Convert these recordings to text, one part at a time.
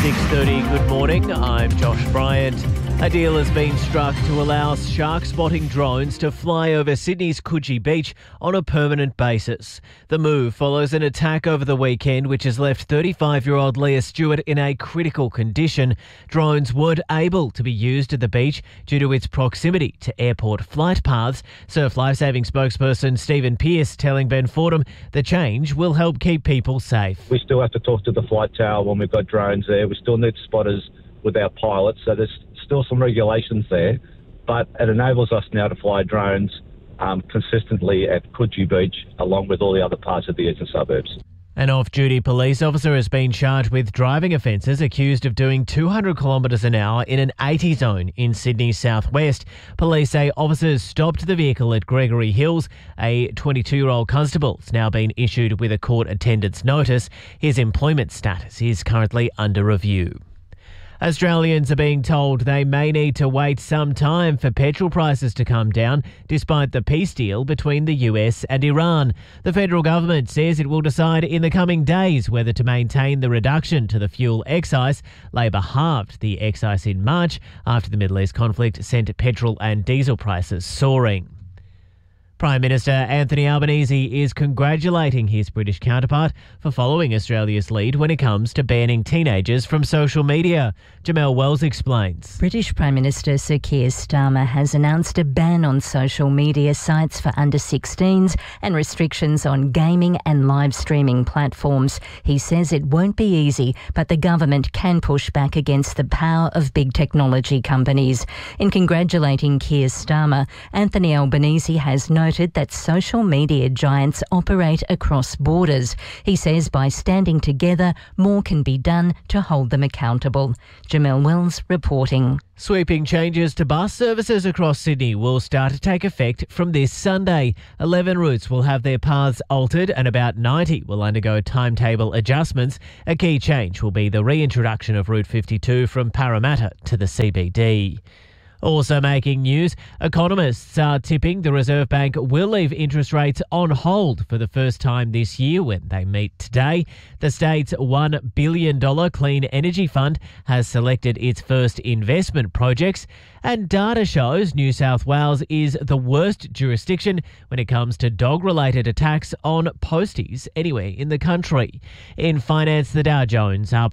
6:30, good morning. I'm Josh Bryant. A deal has been struck to allow shark spotting drones to fly over Sydney's Coogee Beach on a permanent basis. The move follows an attack over the weekend which has left 35-year-old Leah Stewart in a critical condition. Drones weren't able to be used at the beach due to its proximity to airport flight paths. Surf Lifesaving spokesperson Stephen Pearce telling Ben Fordham the change will help keep people safe. We still have to talk to the flight tower when we've got drones there. We still need spotters with our pilots, so there's still some regulations there, but it enables us now to fly drones consistently at Coogee Beach along with all the other parts of the eastern suburbs. An off-duty police officer has been charged with driving offences accused of doing 200 kilometres an hour in an 80 zone in Sydney's southwest. Police say officers stopped the vehicle at Gregory Hills. A 22-year-old constable has now been issued with a court attendance notice. His employment status is currently under review. Australians are being told they may need to wait some time for petrol prices to come down, despite the peace deal between the US and Iran. The federal government says it will decide in the coming days whether to maintain the reduction to the fuel excise. Labor halved the excise in March after the Middle East conflict sent petrol and diesel prices soaring. Prime Minister Anthony Albanese is congratulating his British counterpart for following Australia's lead when it comes to banning teenagers from social media. Jamelle Wells explains. British Prime Minister Sir Keir Starmer has announced a ban on social media sites for under 16s and restrictions on gaming and live streaming platforms. He says it won't be easy, but the government can push back against the power of big technology companies. In congratulating Keir Starmer, Anthony Albanese has noted that social media giants operate across borders. He says by standing together, more can be done to hold them accountable. Jamelle Wells reporting. Sweeping changes to bus services across Sydney will start to take effect from this Sunday. 11 routes will have their paths altered and about 90 will undergo timetable adjustments. A key change will be the reintroduction of Route 52 from Parramatta to the CBD. Also making news, economists are tipping the Reserve Bank will leave interest rates on hold for the first time this year when they meet today. The state's $1 billion Clean Energy Fund has selected its first investment projects, and data shows New South Wales is the worst jurisdiction when it comes to dog-related attacks on posties anywhere in the country. In finance, the Dow Jones up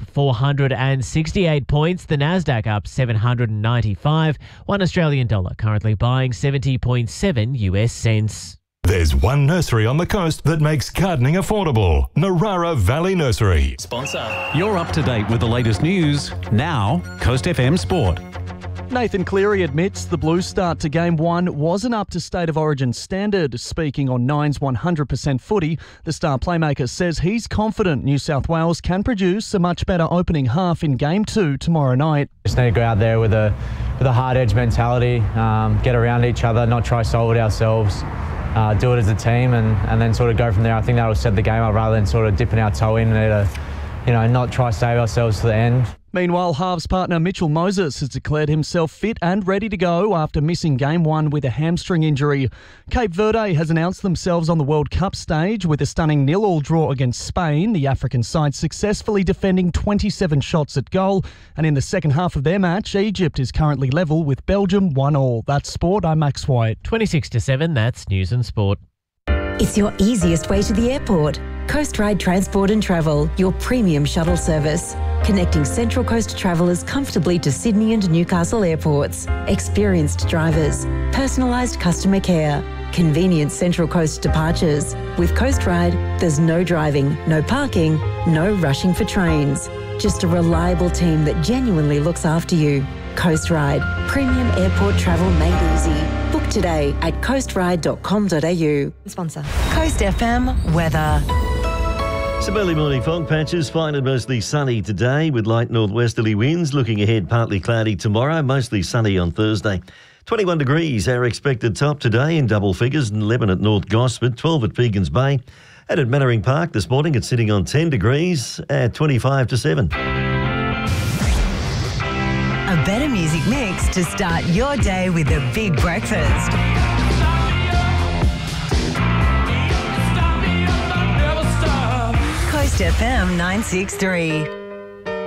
468 points, the Nasdaq up 795. $1 Australian dollar currently buying 70.7 US cents. There's one nursery on the coast that makes gardening affordable. Narara Valley Nursery. Sponsor. You're up to date with the latest news. Now, Coast FM Sport. Nathan Cleary admits the Blues' start to Game 1 wasn't up to State of Origin standard. Speaking on Nine's 100% footy, the star playmaker says he's confident New South Wales can produce a much better opening half in Game 2 tomorrow night. Just need to go out there with a hard-edge mentality, get around each other, not try to solve it ourselves, do it as a team and then sort of go from there. I think that will set the game up rather than sort of dipping our toe in and not try to save ourselves to the end. Meanwhile, halves partner Mitchell Moses has declared himself fit and ready to go after missing Game 1 with a hamstring injury. Cape Verde has announced themselves on the World Cup stage with a stunning 0-0 draw against Spain, the African side successfully defending 27 shots at goal. And in the second half of their match, Egypt is currently level with Belgium 1-1. That's sport, I'm Max White. 26-7, that's news and sport. It's your easiest way to the airport. Coast Ride Transport and Travel, your premium shuttle service. Connecting Central Coast travellers comfortably to Sydney and Newcastle airports. Experienced drivers. Personalised customer care. Convenient Central Coast departures. With Coast Ride, there's no driving, no parking, no rushing for trains. Just a reliable team that genuinely looks after you. Coast Ride. Premium airport travel made easy. Book today at coastride.com.au. Sponsor. Coast FM weather. Some early morning fog patches, fine and mostly sunny today with light northwesterly winds. Looking ahead, partly cloudy tomorrow, mostly sunny on Thursday. 21 degrees, our expected top today in double figures, 11 at North Gosford, 12 at Pegans Bay. And at Mannering Park this morning, it's sitting on 10 degrees at 25 to 7. A better music mix to start your day with a big breakfast. Coast FM 963.